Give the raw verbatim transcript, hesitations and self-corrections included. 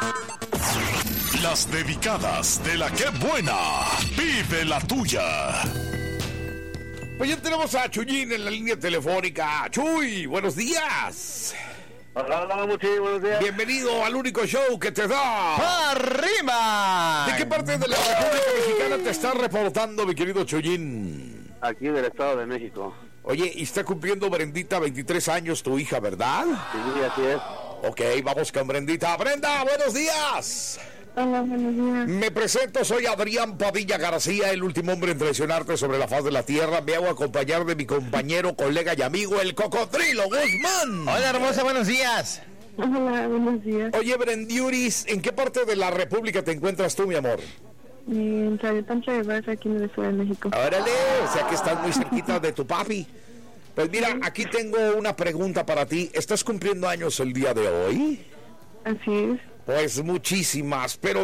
Las dedicadas de la que buena. Vive la tuya. Pues ya tenemos a Chuyín en la línea telefónica. Chuy, buenos días. Hola, hola, Muchi, buenos días. Bienvenido al único show que te da ¡Arriba! ¿De qué parte de la República Mexicana te está reportando, mi querido Chuyín? Aquí del Estado de México. Oye, y está cumpliendo Brendita veintitrés años, tu hija, ¿verdad? Sí, así es. Ok, vamos con Brendita. Brenda, buenos días. Hola, buenos días. Me presento, soy Adrián Padilla García, el último hombre en traicionarte sobre la faz de la tierra. Me hago acompañar de mi compañero, colega y amigo, el Cocodrilo Guzmán. Hola, hermosa, buenos días. Hola, buenos días. Oye, Brendiuris, ¿en qué parte de la República te encuentras tú, mi amor? En Tlalpan, Guevara, aquí en la Ciudad de México. Órale, o sea que estás muy cerquita de tu papi. Pues mira, aquí tengo una pregunta para ti. ¿Estás cumpliendo años el día de hoy? Así es. Pues muchísimas, pero